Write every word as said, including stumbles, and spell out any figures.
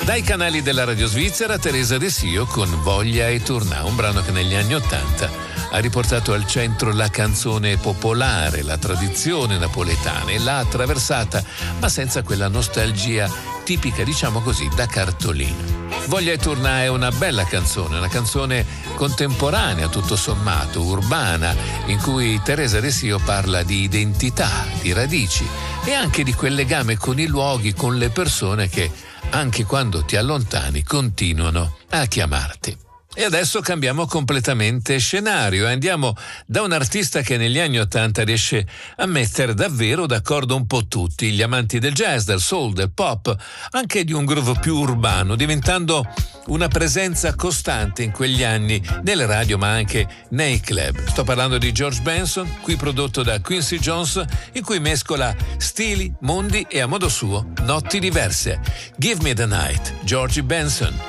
Dai canali della radio svizzera, Teresa De Sio con Voglia e Torna, un brano che negli anni Ottanta ha riportato al centro la canzone popolare, la tradizione napoletana e l'ha attraversata, ma senza quella nostalgia tipica, diciamo così, da cartolina. Voglia e Torna è una bella canzone, una canzone contemporanea, tutto sommato, urbana, in cui Teresa De Sio parla di identità, di radici e anche di quel legame con i luoghi, con le persone che anche quando ti allontani continuano a chiamarti. E adesso cambiamo completamente scenario e andiamo da un artista che negli anni Ottanta riesce a mettere davvero d'accordo un po' tutti, gli amanti del jazz, del soul, del pop, anche di un groove più urbano, diventando una presenza costante in quegli anni nelle radio ma anche nei club. Sto parlando di George Benson, qui prodotto da Quincy Jones, in cui mescola stili, mondi e a modo suo notti diverse. Give Me the Night, George Benson.